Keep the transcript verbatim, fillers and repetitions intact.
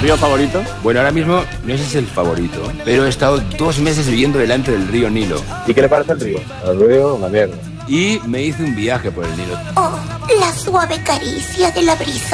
río favorito? Bueno, ahora mismo no sé si es el favorito, pero he estado dos meses viviendo delante del río Nilo. ¿Y qué le parece el río? El río, una mierda. Y me hice un viaje por el Nilo. Oh, la suave caricia de la brisa